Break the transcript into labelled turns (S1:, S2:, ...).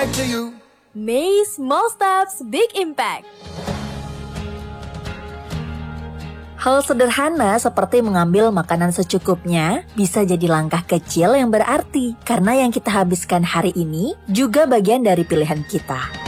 S1: back to you.
S2: May Small Steps Big Impact.
S3: Hal sederhana seperti mengambil makanan secukupnya bisa jadi langkah kecil yang berarti karena yang kita habiskan hari ini juga bagian dari pilihan kita.